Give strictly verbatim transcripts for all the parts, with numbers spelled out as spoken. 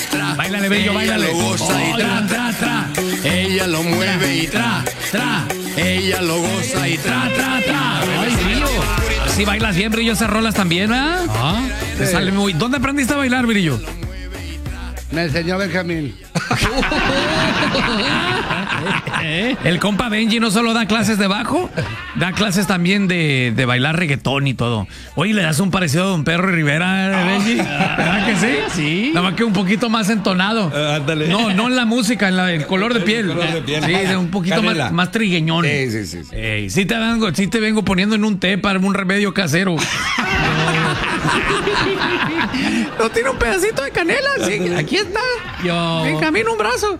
tra. Báilale, bello, Ella báilale. lo goza y tra, tra, tra. Ella lo mueve y tra, tra. Ella lo goza y tra, tra, tra. Ay, Brillo. Así bailas bien, Brillo, esas rolas también, ¿ah? Ah, Te sale muy... ¿Dónde aprendiste a bailar, Brillo? Me enseñó Benjamín. El compa Benji no solo da clases de bajo, da clases también de, de bailar reggaetón y todo. Oye, ¿le das un parecido a Don Pedro Rivera, Benji? ¿Verdad que sí? Sí. Nada más que un poquito más entonado. Ah, ándale. No, no en la música, en la- el color de piel. El color de piel. Sí, de un poquito Canela. más, más trigueñón. Sí, sí, sí. sí. Ey, sí te vengo, sí te vengo poniendo en un té para un remedio casero. No tiene un pedacito de canela, sí, aquí está. Yo. En camino un brazo.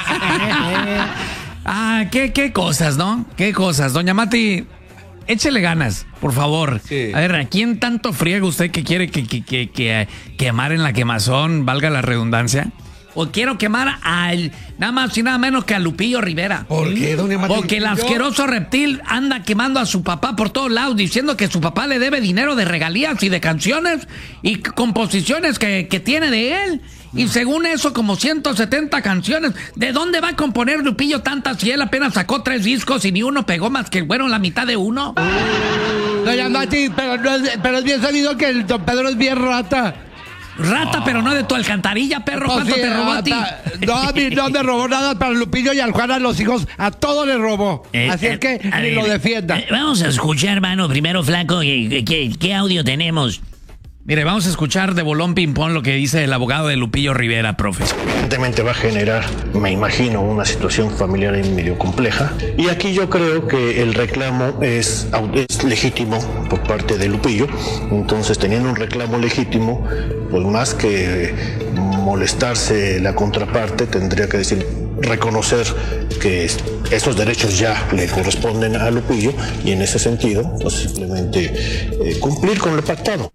Ah, qué, qué cosas, ¿no? Qué cosas. Doña Mati, échele ganas, por favor. Sí. A ver, ¿a quién tanto friega usted que quiere que, que, que, que quemar en la quemazón, valga la redundancia? O quiero quemar al, nada más y nada menos que a Lupillo Rivera. ¿Por qué, doña Mati? Porque el asqueroso reptil anda quemando a su papá por todos lados, diciendo que su papá le debe dinero de regalías y de canciones y composiciones que, que tiene de él. Y según eso, como ciento setenta canciones. ¿De dónde va a componer Lupillo tantas si él apenas sacó tres discos y ni uno pegó más que, bueno, la mitad de uno? Doña Mati, pero, no es, pero es bien sabido que el don Pedro es bien rata. Rata, pero no de tu alcantarilla, perro. Pues ¿Cuánto sí, te robó a ti? hasta- No, a mí no me robó nada, para Lupillo y al Juan, a los hijos, a todos les robó. Eh, Así eh, es que a ni ver, lo defienda. eh, vamos a escuchar, hermano, primero, flaco, ¿qué, qué, qué audio tenemos? Mire, vamos a escuchar de bolón ping-pong lo que dice el abogado de Lupillo Rivera, profe. Evidentemente va a generar, me imagino, una situación familiar medio compleja. Y aquí yo creo que el reclamo es, au- es legítimo por parte de Lupillo. Entonces, teniendo un reclamo legítimo, pues más que molestarse la contraparte, tendría que decir, reconocer que es- esos derechos ya le corresponden a Lupillo y en ese sentido, pues simplemente eh, cumplir con lo pactado.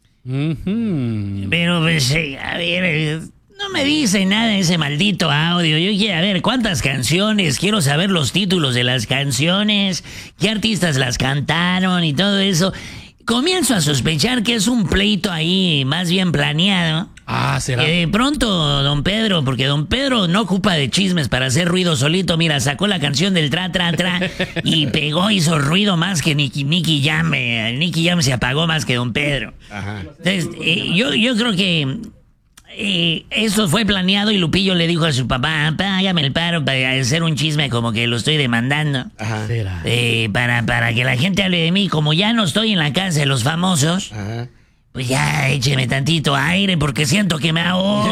Pero, pues, eh, a ver, eh, no me dice nada ese maldito audio. Yo quiero ver cuántas canciones, quiero saber los títulos de las canciones, qué artistas las cantaron y todo eso. Comienzo a sospechar que es un pleito ahí más bien planeado. Ah, será. Que de pronto, don Pedro, porque don Pedro no ocupa de chismes para hacer ruido solito. Mira, sacó la canción del tra, tra, tra y pegó, hizo ruido más que Nicky, Nicky Jam. eh, Nicky Jam se apagó más que don Pedro. Ajá. Entonces, eh, yo, yo creo que eh, eso fue planeado y Lupillo le dijo a su papá, papá, hágame el paro para hacer un chisme como que lo estoy demandando. Ajá. Será. Eh, para, para que la gente hable de mí. Como ya no estoy en la casa de los famosos, Ajá. pues ya écheme tantito aire porque siento que me ahogo.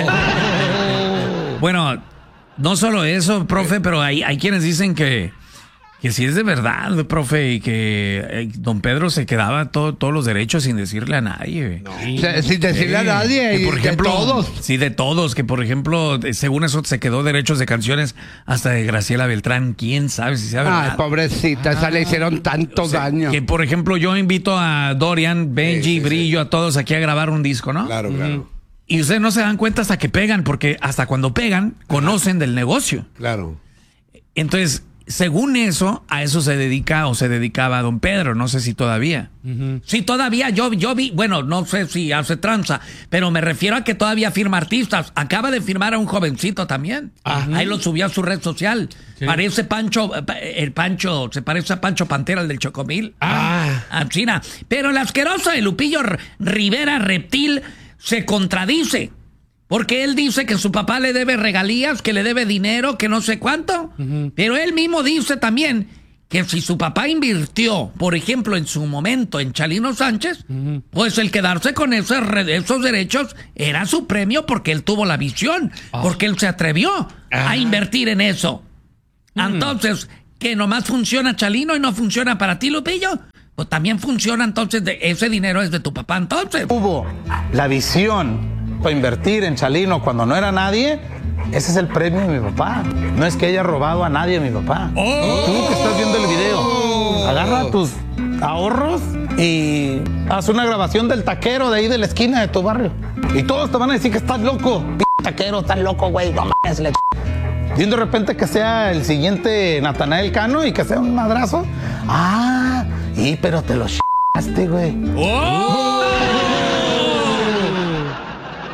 Bueno, no solo eso, profe, pero hay, hay quienes dicen que, que sí es de verdad, profe, y que eh, don Pedro se quedaba todo- todos los derechos sin decirle a nadie. Se- sin decirle a nadie, Que y por ejemplo, de todos. sí, de todos, que por ejemplo, de- según eso se quedó derechos de canciones hasta de Graciela Beltrán, quién sabe si sea verdad. Ay, pobrecita, esa le hicieron tanto O sea, daño. Que por ejemplo yo invito a Dorian, Benji, Brillo, a todos aquí a grabar un disco, ¿no? Claro, claro. Y ustedes no se dan cuenta hasta que pegan, porque hasta cuando pegan, conocen del negocio. Claro. Entonces, según eso, a eso se dedica o se dedicaba don Pedro, no sé si todavía. Sí, todavía yo, yo vi, bueno, no sé si hace tranza, pero me refiero a que todavía firma artistas. Acaba de firmar a un jovencito también. Ahí lo subió a su red social. Parece Pancho, eh, pa- el Pancho, se parece a Pancho Pantera, el del Chocomil. Ah. Ah, China. Pero el asqueroso de Lupillo R- Rivera Reptil se contradice. Porque él dice que su papá le debe regalías, que le debe dinero, que no sé cuánto. Pero él mismo dice también que si su papá invirtió, por ejemplo, en su momento en Chalino Sánchez, pues el quedarse con esos, re- esos derechos era su premio porque él tuvo la visión, porque él se atrevió a invertir en eso. Entonces, que nomás funciona Chalino y no funciona para ti, Lupillo, pues también funciona entonces, de, ese dinero es de tu papá entonces. Hubo la visión para invertir en Chalino cuando no era nadie. Ese es el premio de mi papá. No es que haya robado a nadie mi papá. Tú que estás viendo el video, agarra tus ahorros y haz una grabación del taquero de ahí de la esquina de tu barrio. Y todos te van a decir que estás loco. P taquero, estás loco, güey. No mames, le y de repente que sea el siguiente Natanael Cano y que sea un madrazo. Ah, y pero te lo ch***aste, güey.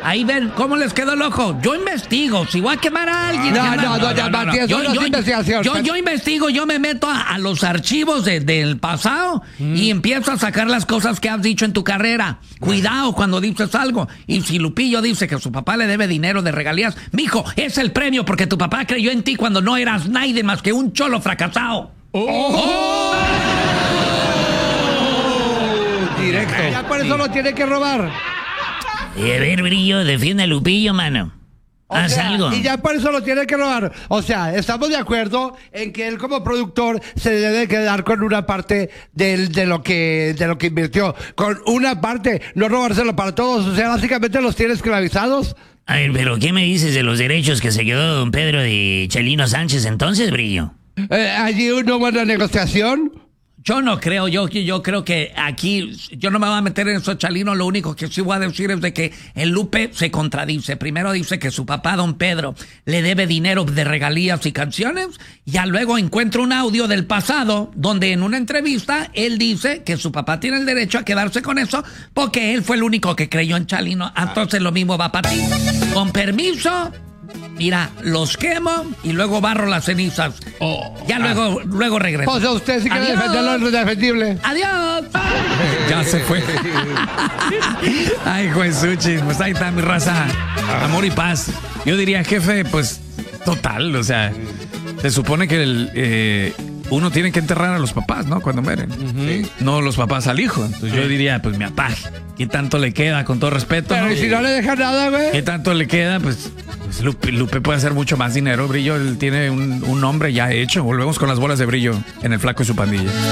Ahí ven cómo les quedó el ojo. Yo investigo. Si voy a quemar a alguien. No, ya no, no, ya, Martín, eso Yo, no es yo, investigación. yo, yo investigo, yo me meto a, a los archivos de- del pasado y empiezo a sacar las cosas que has dicho en tu carrera. Cuidado cuando dices algo. Y si Lupillo dice que su papá le debe dinero de regalías, mijo, es el premio porque tu papá creyó en ti cuando no eras nadie más que un cholo fracasado. Directo. Ya por eso lo tiene que robar. Y a ver, Brillo, defiende a Lupillo, mano. O Haz sea, algo. Y ya por eso lo tiene que robar. O sea, estamos de acuerdo en que él como productor se debe quedar con una parte del, de lo que de lo que invirtió. Con una parte, no robárselo para todos. O sea, básicamente los tiene esclavizados. A ver, pero ¿qué me dices de los derechos que se quedó don Pedro de Chalino Sánchez entonces, Brillo? Eh, allí una buena negociación. Yo no creo, yo, yo creo que aquí, yo no me voy a meter en eso, Chalino, lo único que sí voy a decir es de que el Lupe se contradice. Primero dice que su papá, don Pedro, le debe dinero de regalías y canciones, y ya luego encuentra un audio del pasado donde en una entrevista él dice que su papá tiene el derecho a quedarse con eso porque él fue el único que creyó en Chalino. Entonces lo mismo va para ti. Con permiso. Mira, los quemo y luego barro las cenizas. Ya luego, luego regreso. O sea, usted sí quiere Adiós. defenderlo en lo indefendible. ¡Adiós! Ya se fue. Ay, Juesuchis, pues ahí está mi raza. Amor y paz. Yo diría, jefe, pues, total, o sea, se supone que el, eh, uno tiene que enterrar a los papás, ¿no? Cuando mueren. No los papás al hijo. Entonces yo diría, pues, mi papá, ¿qué tanto le queda? Con todo respeto, Pero ¿no? ¿y si no le deja nada, güey? ¿Qué tanto le queda? Pues, pues Lupe, Lupe puede hacer mucho más dinero, Brillo. Él tiene un, un nombre ya hecho. Volvemos con las bolas de Brillo en el Flaco y su pandilla.